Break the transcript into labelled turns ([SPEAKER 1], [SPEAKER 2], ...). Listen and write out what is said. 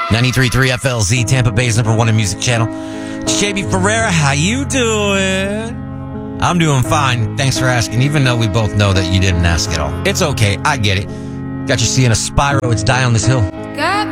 [SPEAKER 1] 93.3 FLZ, Tampa Bay's #1 music channel. It's JB Ferreira. How you doing? I'm doing fine. Thanks for asking, even though we both know that you didn't ask at all. It's okay. I get it. Got you seeing a Spyro. It's Die on This Hill.